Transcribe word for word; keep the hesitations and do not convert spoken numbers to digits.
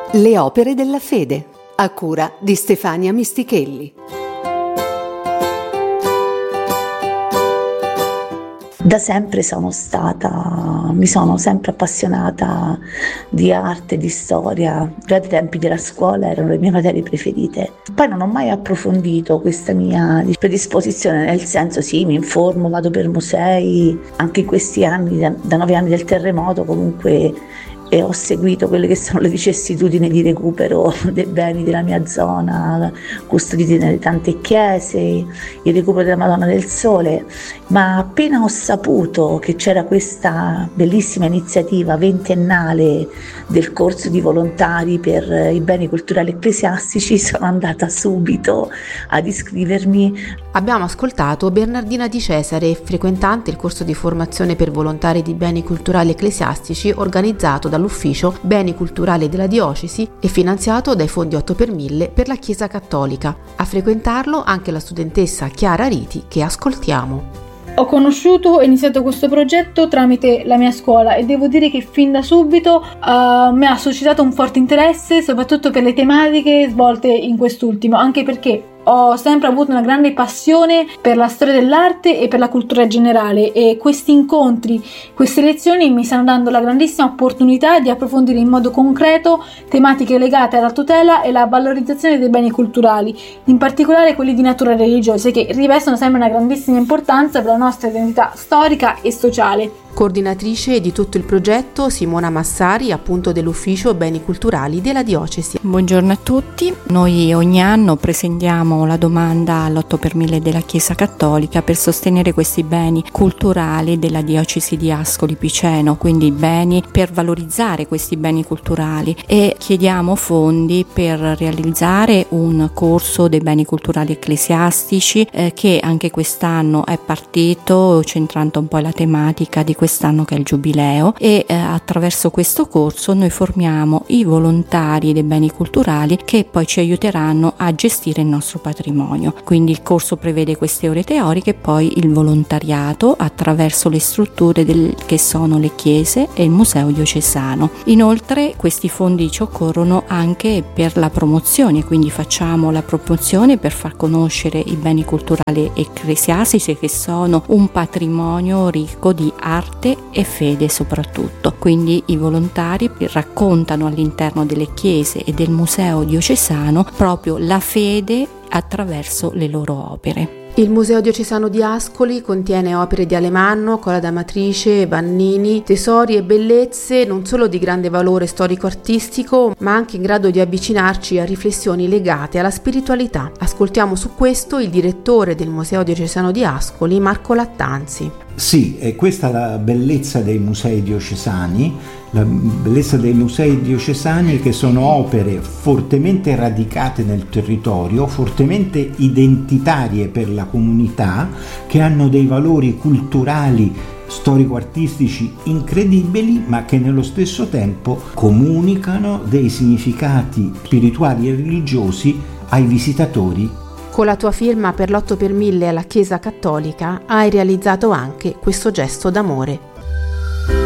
Le opere della fede, a cura di Stefania Mistichelli. Da sempre sono stata, mi sono sempre appassionata di arte, di storia. Già dai tempi della scuola erano le mie materie preferite. Poi non ho mai approfondito questa mia predisposizione, nel senso sì, mi informo, vado per musei, anche in questi anni, da, da nove anni del terremoto comunque, e ho seguito quelle che sono le vicissitudini di recupero dei beni della mia zona, custoditi nelle tante chiese, il recupero della Madonna del Sole, ma appena ho saputo che c'era questa bellissima iniziativa ventennale del corso di volontari per i beni culturali ecclesiastici, sono andata subito ad iscrivermi. Abbiamo ascoltato Bernardina Di Cesare, frequentante il corso di formazione per volontari di beni culturali ecclesiastici organizzato dall'Ufficio Beni Culturali della Diocesi e finanziato dai fondi otto per mille per la Chiesa Cattolica. A frequentarlo anche la studentessa Chiara Riti, che ascoltiamo. Ho conosciuto e iniziato questo progetto tramite la mia scuola e devo dire che fin da subito uh, mi ha suscitato un forte interesse, soprattutto per le tematiche svolte in quest'ultimo, anche perché ho sempre avuto una grande passione per la storia dell'arte e per la cultura generale, e questi incontri, queste lezioni mi stanno dando la grandissima opportunità di approfondire in modo concreto tematiche legate alla tutela e alla valorizzazione dei beni culturali, in particolare quelli di natura religiosa, che rivestono sempre una grandissima importanza per la nostra identità storica e sociale. Coordinatrice di tutto il progetto Simona Massari, appunto dell'Ufficio Beni Culturali della Diocesi. Buongiorno a tutti. Noi ogni anno presentiamo la domanda all'otto per mille della Chiesa Cattolica per sostenere questi beni culturali della Diocesi di Ascoli Piceno, quindi beni per valorizzare questi beni culturali, e chiediamo fondi per realizzare un corso dei beni culturali ecclesiastici eh, che anche quest'anno è partito centrando un po' la tematica di quest'anno, che è il Giubileo, e eh, attraverso questo corso noi formiamo i volontari dei beni culturali che poi ci aiuteranno a gestire il nostro patrimonio. Quindi il corso prevede queste ore teoriche e poi il volontariato attraverso le strutture del, che sono le chiese e il museo diocesano. Inoltre questi fondi ci occorrono anche per la promozione, quindi facciamo la promozione per far conoscere i beni culturali ecclesiastici, che sono un patrimonio ricco di arte e fede soprattutto. Quindi i volontari raccontano all'interno delle chiese e del museo diocesano proprio la fede attraverso le loro opere. Il Museo Diocesano di Ascoli contiene opere di Alemanno, Cola d'Amatrice, Vannini, tesori e bellezze non solo di grande valore storico-artistico, ma anche in grado di avvicinarci a riflessioni legate alla spiritualità. Ascoltiamo su questo il direttore del Museo Diocesano di Ascoli, Marco Lattanzi. Sì, è questa la bellezza dei musei diocesani, la bellezza dei musei diocesani, che sono opere fortemente radicate nel territorio, fortemente identitarie per la comunità, che hanno dei valori culturali storico-artistici incredibili, ma che nello stesso tempo comunicano dei significati spirituali e religiosi ai visitatori. Con la tua firma per l'otto per mille alla Chiesa Cattolica hai realizzato anche questo gesto d'amore.